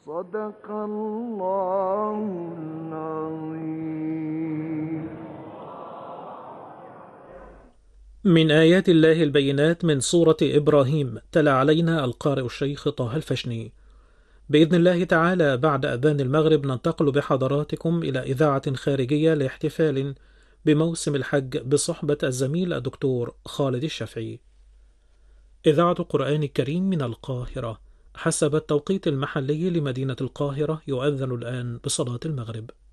صدق الله العظيم. من آيات الله البينات من سورة إبراهيم، تلا علينا القارئ الشيخ طه الفشني. بإذن الله تعالى بعد أذان المغرب ننتقل بحضراتكم إلى إذاعة خارجية لاحتفال بموسم الحج بصحبة الزميل الدكتور خالد الشافعي. إذاعة القرآن الكريم من القاهرة. حسب التوقيت المحلي لمدينة القاهرة يؤذن الآن بصلاة المغرب.